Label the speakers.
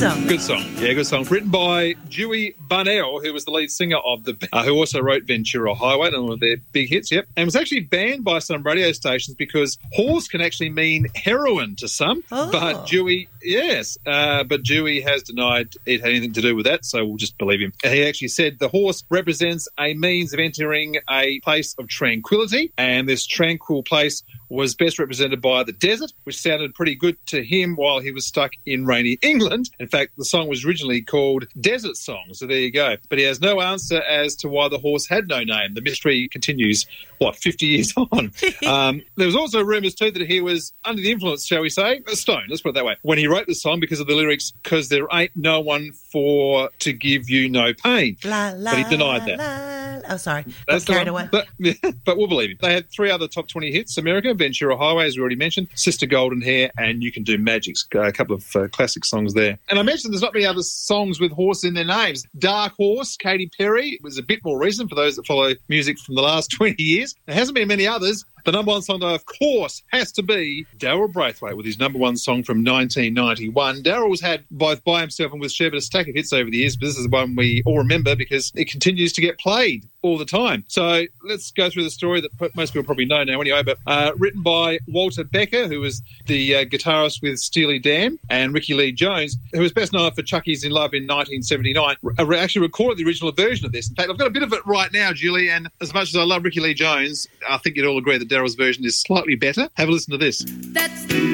Speaker 1: song.
Speaker 2: Good song. Yeah, good song. Written by Dewey Bunnell, who was the lead singer of the band, who also wrote Ventura Highway, and one of their big hits, yep. And was actually banned by some radio stations because horse can actually mean heroin to some.
Speaker 1: Oh.
Speaker 2: But Dewey, but Dewey has denied it had anything to do with that, so we'll just believe him. He actually said the horse represents a means of entering a place of tranquility, and this tranquil place was best represented by the desert, which sounded pretty good to him while he was stuck in rainy England. In fact, the song was originally called Desert Song, so there you go. But he has no answer as to why the horse had no name. The mystery continues, 50 years on? There was also rumours too that he was under the influence, shall we say, a stone, let's put it that way, when he wrote the song because of the lyrics, because there ain't no one for to give you no pain.
Speaker 1: La, la,
Speaker 2: but he denied that.
Speaker 1: Oh, sorry.
Speaker 2: That's
Speaker 1: carried away.
Speaker 2: But we'll believe him. They had 3 other top 20 hits: America, Ventura Highway, as we already mentioned, Sister Golden Hair, and You Can Do Magics. A couple of classic songs there. And I mentioned there's not many other songs with horse in their names. Dark Horse, Katy Perry, was a bit more recent for those that follow music from the last 20 years. There hasn't been many others. The number one song, though, of course, has to be Daryl Braithwaite with his number one song from 1991. Daryl's had, both by himself and with Sherbet, a stack of hits over the years, but this is the one we all remember because it continues to get played all the time. So let's go through the story that most people probably know now anyway, but written by Walter Becker, who was the guitarist with Steely Dan, and Ricky Lee Jones, who was best known for Chucky's in Love in 1979, actually recorded the original version of this. In fact, I've got a bit of it right now, Julie, and as much as I love Ricky Lee Jones, I think you'd all agree that Daryl's version is slightly better. Have a listen to this.
Speaker 3: That's